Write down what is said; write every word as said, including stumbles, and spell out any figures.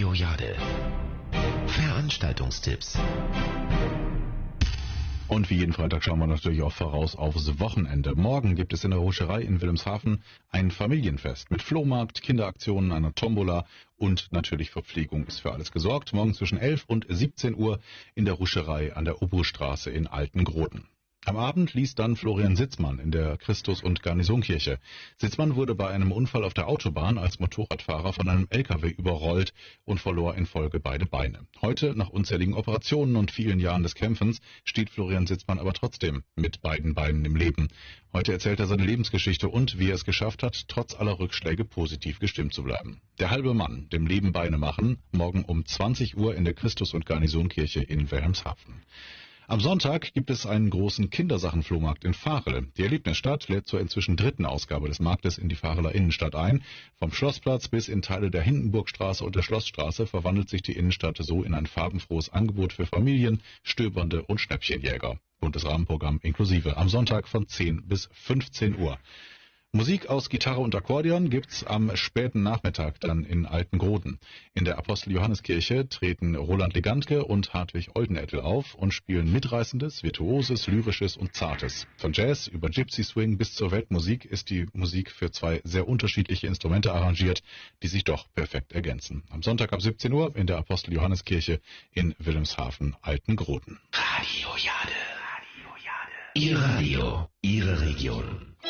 Radio Jade. Veranstaltungstipps. Und wie jeden Freitag schauen wir natürlich auch voraus aufs Wochenende. Morgen gibt es in der Ruscherei in Wilhelmshaven ein Familienfest mit Flohmarkt, Kinderaktionen, einer Tombola und natürlich Verpflegung ist für alles gesorgt. Morgen zwischen elf und siebzehn Uhr in der Ruscherei an der Obrstraße in Altengroden. Am Abend liest dann Florian Sitzmann in der Christus- und Garnisonkirche. Sitzmann wurde bei einem Unfall auf der Autobahn als Motorradfahrer von einem L K W überrollt und verlor in Folge beide Beine. Heute, nach unzähligen Operationen und vielen Jahren des Kämpfens, steht Florian Sitzmann aber trotzdem mit beiden Beinen im Leben. Heute erzählt er seine Lebensgeschichte und wie er es geschafft hat, trotz aller Rückschläge positiv gestimmt zu bleiben. Der halbe Mann, dem Leben Beine machen, morgen um zwanzig Uhr in der Christus- und Garnisonkirche in Wilhelmshaven. Am Sonntag gibt es einen großen Kindersachenflohmarkt in Varel. Die Erlebnisstadt lädt zur inzwischen dritten Ausgabe des Marktes in die Vareler Innenstadt ein. Vom Schlossplatz bis in Teile der Hindenburgstraße und der Schlossstraße verwandelt sich die Innenstadt so in ein farbenfrohes Angebot für Familien, Stöbernde und Schnäppchenjäger. Buntes Rahmenprogramm inklusive. Am Sonntag von zehn bis fünfzehn Uhr. Musik aus Gitarre und Akkordeon gibt's am späten Nachmittag dann in Altengroden. In der Apostel-Johannes-Kirche treten Roland Legantke und Hartwig Oldenettel auf und spielen Mitreißendes, Virtuoses, Lyrisches und Zartes. Von Jazz über Gypsy Swing bis zur Weltmusik ist die Musik für zwei sehr unterschiedliche Instrumente arrangiert, die sich doch perfekt ergänzen. Am Sonntag ab siebzehn Uhr in der Apostel-Johannes-Kirche in Wilhelmshaven, Altengroden. Radio Jade. Radio Jade. Ihr Radio, Ihre Region.